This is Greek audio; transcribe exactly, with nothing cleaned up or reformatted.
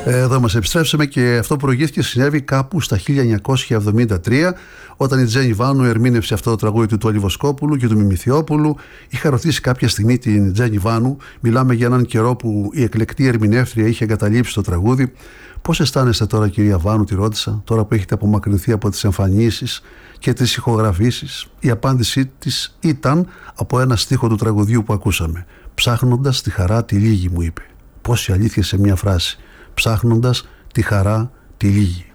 Εδώ μας επιστρέψαμε και αυτό προηγήθηκε, συνέβη κάπου στα χίλια εννιακόσια εβδομήντα τρία, όταν η Τζέννη Βάνου ερμήνευσε αυτό το τραγούδι του Τόλι Βοσκόπουλου και του Μιμηθιόπουλου. Είχα ρωτήσει κάποια στιγμή την Τζέννη Βάνου, μιλάμε για έναν καιρό που η εκλεκτή ερμηνεύτρια είχε εγκαταλείψει το τραγούδι. Πώς αισθάνεστε τώρα, κυρία Βάνου, τη ρώτησα, τώρα που έχετε απομακρυνθεί από τις εμφανίσεις και τις ηχογραφήσεις? Η απάντησή της ήταν από ένα στίχο του τραγουδιού που ακούσαμε. «Ψάχνοντας τη χαρά τη λίγη», μου είπε. Πόση αλήθεια σε μια φράση. Ψάχνοντας τη χαρά τη λίγη.